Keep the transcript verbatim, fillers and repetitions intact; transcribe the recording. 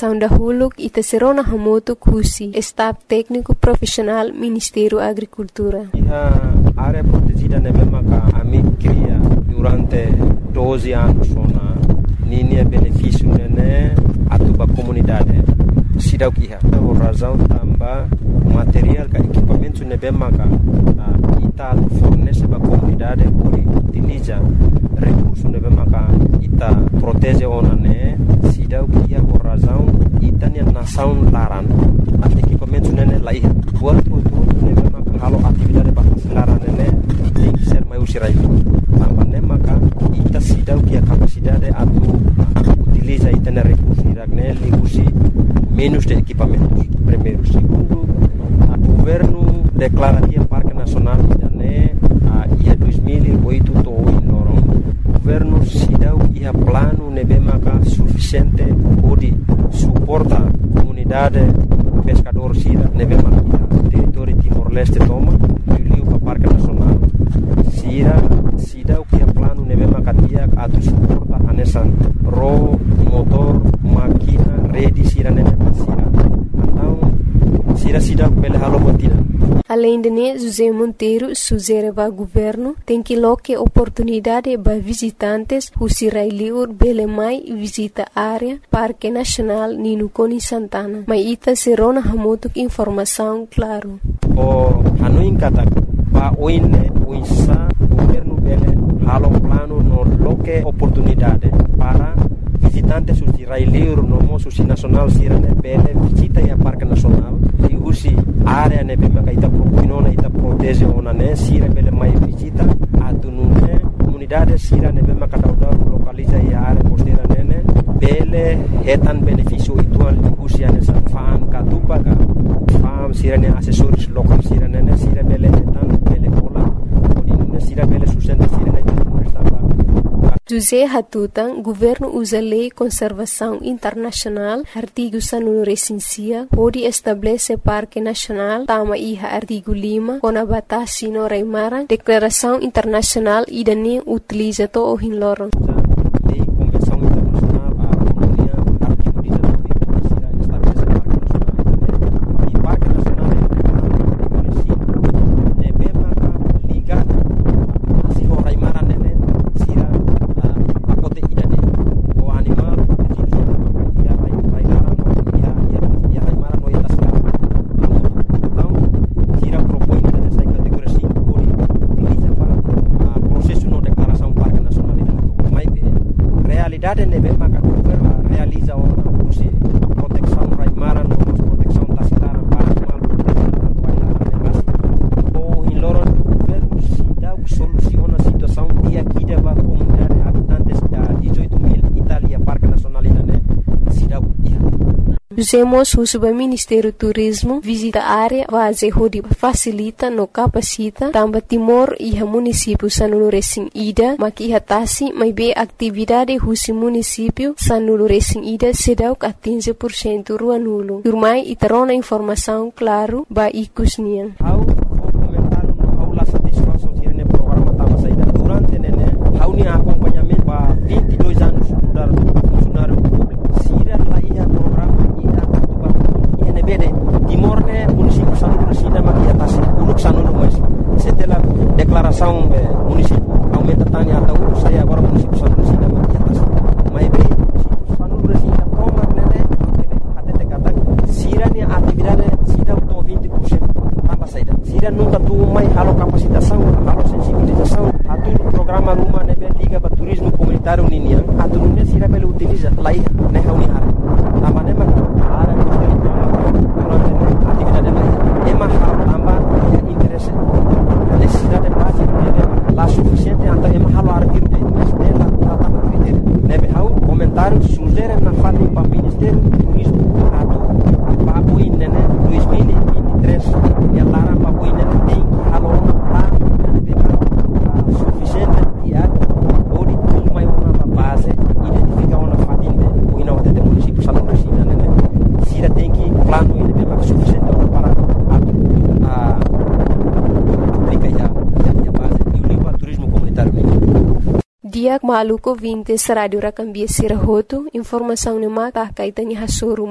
informação da Huluk e Tesserona Hamoto Kusi, staff técnico profissional Ministério da Agricultura. A área protegida na mesma que a mim cria durante doze anos na linha benefício né a tua comunidade. Sidau que por razão também material que equipamentos na mesma que ita fornece para a comunidade por utiliza recursos na mesma que ita protege ona né sidau que por razão ita ne nação laran equipamentos né lá ia buat tudo na mesma que halo atividade para laran né tem que ser mais usirai também né maka ita sidau que a capacidade atu utiliza ita ne recursos né ligusi menos de equipamentos primeiro segundo a governo declara que a Parque Nacional né a ia dois mil e oito to in lorong governo sidau ia plano nebemaka suficiente pode suporta comunidade pescador sida nebemaka território Timor-Leste toma viu para Parque Nacional sira sidau ia plano nebemaka dia atu suporta anesan ro motor máquina rede sira nebemaka sira então sira sidau pele halo botina. Além de né, José Monteiro sugere ao governo tem que loque oportunidade para visitantes who sirai liur bele mai visita área Parque Nacional Nino Coni Santana. Mas ita serona hamotuk informação claro. O hanuin kata pa oine uinsa governo bele halo plano no loque oportunidade para visitantes who sirai liur no mo susi nacional sirane bele visita ya Parque Nacional e usi área ne bema ka ita propinona ita protege ona ne sira bele mai visita atunune comunidade sira ne bema ka dauda localiza ya área costeira nene bele hetan benefício itual usi ane sa fan ka tupaga fam sira ne assessores local sira nene sira bele hetan bele pola odine sira bele sustenta sira ne estava José Hatutan, governo usa lei conservação internacional, artigo sanu recensia, pode estabelecer parque nacional, tama iha artigo lima, com a batasi no Raimara, declaração internacional e dani utiliza to o hinloron. Lei convenção internacional a comunidade artigo dezenove estabelece parque nacional e parque nacional é município ne bema liga assim o Raimara nene sira realidade ne bema ka governo realiza ona usi proteção raimara no proteção tasilara para animal o in loro governo si dá soluciona a situação e aqui deva comunidade habitantes da dezoito mil Itália Parque Nacional né si dá Usemos o Ministério do Turismo visita a área base hodi facilita no capacita também Timor e a município sanulu recém ida maki hatasi mai be atividade husi município sanulu recém ida sedau ka quinze por cento ruanulo turmai e terona informação claro ba ikusnian how comentar how la satisfação tirene programa tava saída durante nene how ni acompanhamento ba vinte e dois anos mudar funcionário público sira lá ia programa Timor ne município Sanulu resina maki atas uruk Sanulu mas setelah declaração município aumenta tani atau saya agora município Sanulu resina maki atas mai be município Sanulu resina toma nene até te kata sira ni atividade sida to vinte por cento tambah saida sira nunca tu mai halo capacitação halo sensibilização atu programa rumah nebe liga para turismo comunitário ninian atu ne sira bele utiliza lai ne hauni har tambah ne maka ara atividade lain emang tambah interesse necessidade básica lá suficiente então emang halo artigo de estela tama critério nebe hau comentário sugere na fali para ministério turismo atu papo inene dois mil e vinte e três e lara papo inene tem halo uma plano nebe suficiente dia pode tudo mais uma base identificar uma fatinde o ina o de município Sanulu resina nene sira tem que plano ini memang suficiente para a aplicar ya ya base e o livro turismo comunitário Dia Maluco vinte Rádio Rakambia Sirahoto informação ne maka kaitanya hasuru